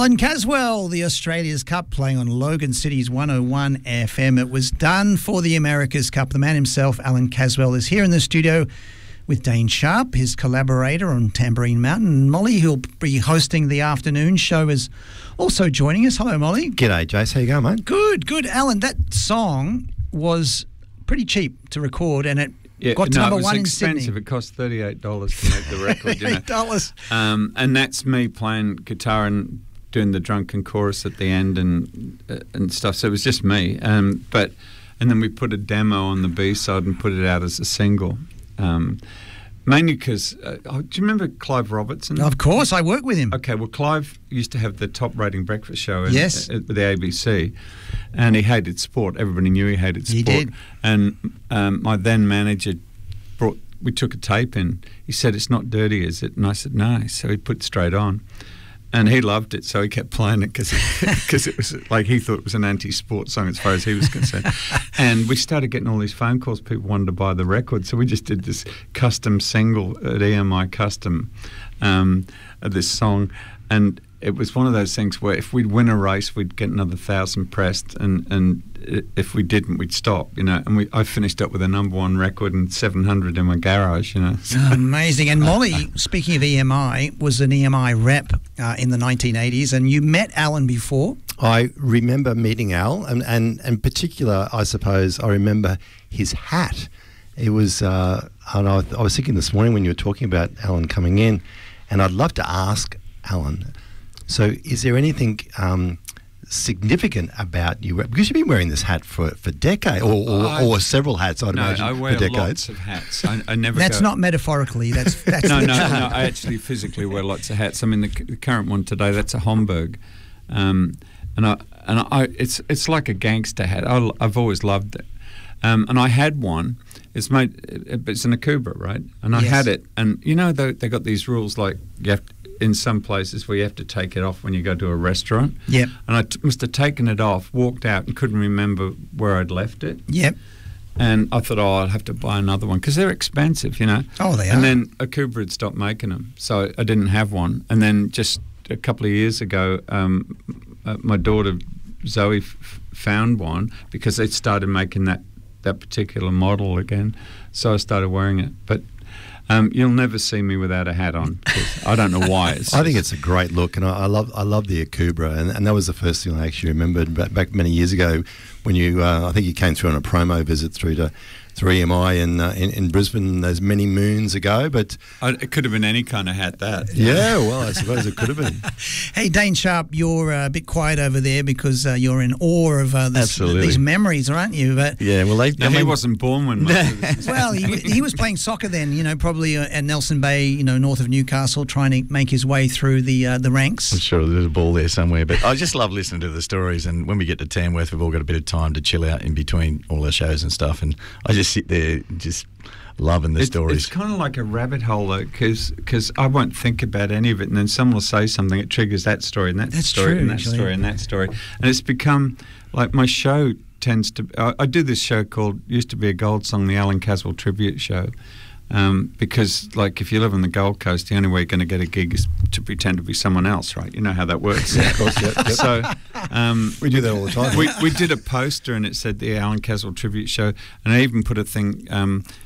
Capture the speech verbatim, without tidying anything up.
Alan Caswell, the Australia's Cup, playing on Logan City's one oh one F M. It was done for the America's Cup. The man himself, Alan Caswell, is here in the studio with Dane Sharp, his collaborator on Tambourine Mountain. And Molly, who'll be hosting the afternoon show, is also joining us. Hello, Molly. G'day, Jace. How you going, mate? Good, good. Alan, that song was pretty cheap to record, and it Yeah, got to no, number it was one expensive. in Sydney. It cost thirty-eight dollars to make the record. you know. thirty-eight dollars. Um, and that's me playing guitar and doing the drunken chorus at the end and uh, and stuff. So it was just me. Um, but and then we put a demo on the B side and put it out as a single. Um, mainly because uh, oh, do you remember Clive Robertson? Of course, I work with him. Okay, well, Clive used to have the top rating breakfast show in, Yes. uh, with the A B C, and he hated sport. Everybody knew he hated sport. He did. And um, my then manager brought, we took a tape in. He said, "It's not dirty, is it?" And I said, "No." So he put it straight on. And he loved it, so he kept playing it because it, it was like he thought it was an anti-sport song as far as he was concerned. And we started getting all these phone calls. People wanted to buy the record, so we just did this custom single at E M I Custom, um, of this song. And it was one of those things where if we'd win a race, we'd get another thousand pressed, and, and if we didn't, we'd stop, you know. And we, I finished up with a number one record and seven hundred in my garage, you know. Oh, amazing. And Molly, speaking of E M I, was an E M I rep uh, in the nineteen eighties, and you met Alan before. I remember meeting Al, and, and in particular, I suppose, I remember his hat. It was, uh, and I, I was thinking this morning when you were talking about Alan coming in, and I'd love to ask Alan, so is there anything um, significant about you? Because you've been wearing this hat for, for decades, or, or, I, or several hats, I'd no, imagine, I wear for decades. lots of hats. I, I never That's go, not metaphorically. That's that's no, no, literally. no. I actually physically wear lots of hats. I mean, the, c- the current one today, that's a Homburg, um, and I and I, it's it's like a gangster hat. I, I've always loved it, um, and I had one. It's made, it's an Akubra, right? And I Yes. had it, and you know they they got these rules like you have to, in some places where you have to take it off when you go to a restaurant. Yep. And I t- must have taken it off, walked out, and couldn't remember where I'd left it. Yep. And I thought, oh, I'll have to buy another one because they're expensive, you know. Oh, they and are. then Akubra had stopped making them, so I didn't have one. And then just a couple of years ago, um, uh, my daughter Zoe f- found one because they started making that, that particular model again. So I started wearing it. But um, you'll never see me without a hat on. 'Cause I don't know why. It's I think it's a great look, and I, I love I love the Akubra, and, and that was the first thing I actually remembered back, back many years ago when you uh, I think you came through on a promo visit through to through E M I in, uh, in in Brisbane those many moons ago. But I, it could have been any kind of hat. That yeah, well, I suppose it could have been. Hey, Dane Sharp, you're uh, a bit quiet over there because uh, you're in awe of uh, this, Absolutely. these memories, aren't you? But Yeah, well, they. No, I he mean, wasn't born when. Most of this was well, he, he was playing soccer then, you know, probably uh, at Nelson Bay, you know, north of Newcastle, trying to make his way through the uh, the ranks. I'm sure there's a ball there somewhere, but I just love listening to the stories. And when we get to Tamworth, we've all got a bit of time to chill out in between all our shows and stuff. And I just sit there, just loving the It's, stories. it's kind of like a rabbit hole, though, because I won't think about any of it, and then someone will say something, it triggers that story, and that That's story, true, and that actually. story, and that story. And it's become, like, my show tends to... I, I do this show called, used to be a Gold Song, the Alan Caswell Tribute Show, um, because, like, if you live on the Gold Coast, the only way you're going to get a gig is to pretend to be someone else, right? You know how that works. Yeah, of course, yep, yep. So... Um, We do that all the time. we, we did a poster and it said the Alan Caswell Tribute Show, and I even put a thing... Um,